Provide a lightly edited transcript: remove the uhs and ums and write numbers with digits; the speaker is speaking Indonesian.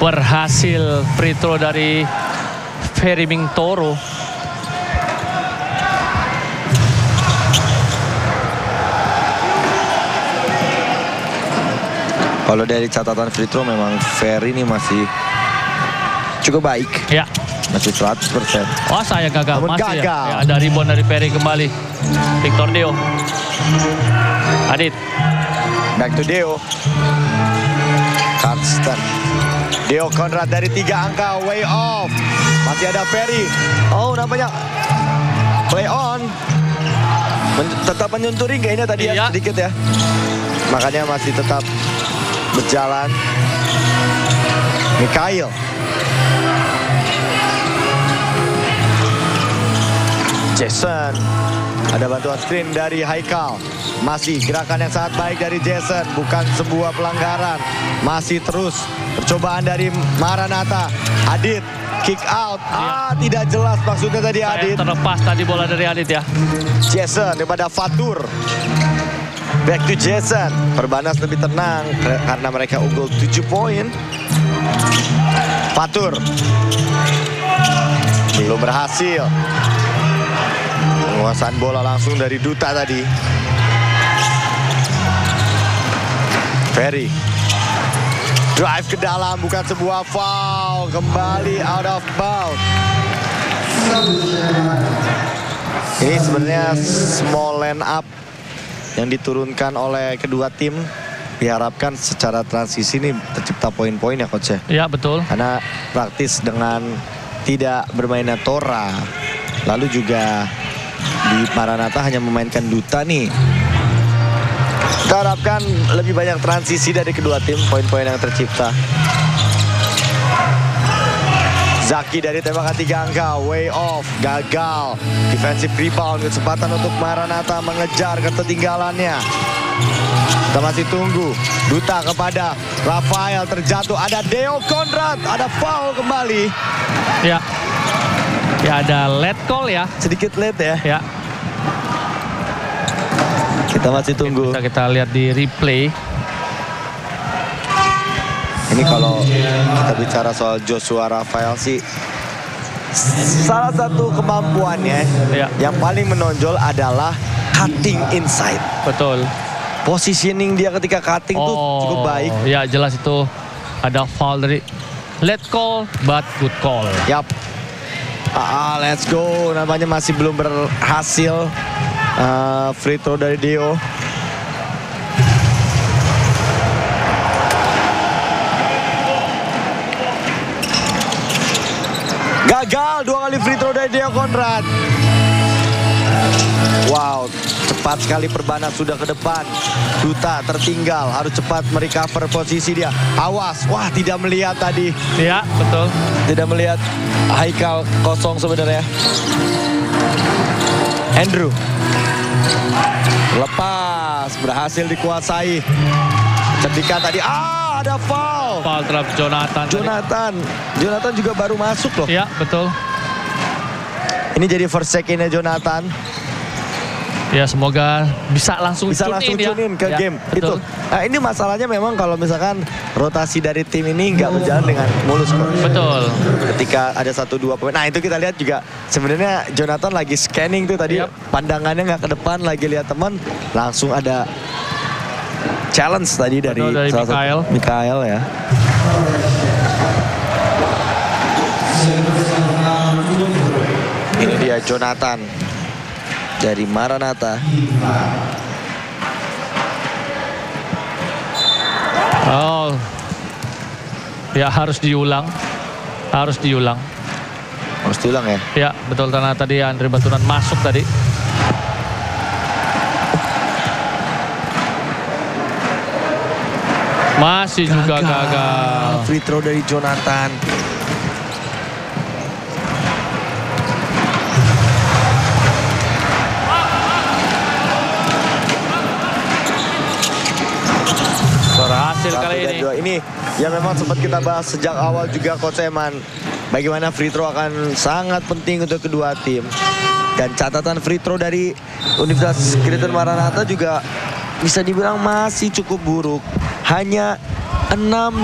Berhasil free throw dari Ferry Mingtoro. Kalau dari catatan free throw memang Ferry ini masih cukup baik. Ya. Masih 100%. Oh, saya gagal. Namun masih gagal. ya. Ada rebound dari Ferry kembali. Victor Deo. Adit. Back to Deo. Karsten. Deo Conrad dari 3 angka. Way off. Masih ada Ferry. Oh, nampaknya play on. Tetap menyenturi kayaknya tadi ya, sedikit ya. Makanya masih tetap berjalan. Mikhail. Jason. Ada bantuan screen dari Haikal. Masih gerakan yang sangat baik dari Jason. Bukan sebuah pelanggaran. Masih terus percobaan dari Maranatha. Adit. Kick out. Tidak jelas maksudnya tadi Adit. Terlepas tadi bola dari Adit ya. Jason daripada Fatur. Back to Jason. Perbanas lebih tenang karena mereka unggul 7 poin. Fatur. Belum berhasil. Penguasaan bola langsung dari Duta tadi. Ferry. Drive ke dalam, bukan sebuah foul. Kembali out of bounds. Ini sebenarnya small line up yang diturunkan oleh kedua tim. Diharapkan secara transisi ini tercipta poin-poin ya coach ya. Iya betul. Karena praktis dengan tidak bermainnya Tora. Lalu juga di Maranatha hanya memainkan Duta nih. Kita harapkan lebih banyak transisi dari kedua tim, poin-poin yang tercipta. Zaki dari tembakan 3 angka, way off, gagal. Defensive rebound, kesempatan untuk Maranatha mengejar ketertinggalannya. Kita masih tunggu. Duta kepada Rafael, terjatuh. Ada Deo Conrad, ada foul kembali. Ya. Ya ada late call ya. Sedikit late ya. Ya. Kita masih tunggu. Bisa kita lihat di replay. Ini kalau kita bicara soal Joshua Rafael sih, salah satu kemampuannya yang paling menonjol adalah cutting inside. Betul. Positioning dia ketika cutting tuh cukup baik. Ya jelas itu ada foul dari late call but good call. Yap. Let's go. Namanya masih belum berhasil. Free throw dari Deo. Gagal 2 kali free throw dari Deo Conrad. Wow, cepat sekali Perbanas sudah ke depan. Duta tertinggal, harus cepat merecover posisi dia. Awas, wah tidak melihat tadi. Iya, betul. Tidak melihat Haikal kosong sebenarnya. Andrew. Lepas, berhasil dikuasai. Ketika tadi, ada foul. Foul terhadap Jonathan. Jonathan juga baru masuk loh. Iya, betul. Ini jadi first check-in-nya Jonathan. Ya semoga bisa langsung tune in ke game. Betul. Nah ini masalahnya memang kalau misalkan rotasi dari tim ini nggak berjalan dengan mulus kok. Betul. Ketika ada 1-2 pemain. Nah itu kita lihat juga sebenarnya Jonathan lagi scanning tuh tadi. Pandangannya nggak ke depan, lagi lihat teman. Langsung ada challenge tadi dari Mikhail ya. Ini dia Jonathan dari Maranatha. Oh, ya harus diulang ya. Ya betul, karena tadi Andre Baturan masuk tadi. Masih juga gagal. Free throw dari Jonathan. Berhasil kali ini. Ini yang memang sempat kita bahas sejak awal juga Coach Eman. Bagaimana free throw akan sangat penting untuk kedua tim. Dan catatan free throw dari Universitas Kristen Maranatha juga bisa dibilang masih cukup buruk. Hanya 6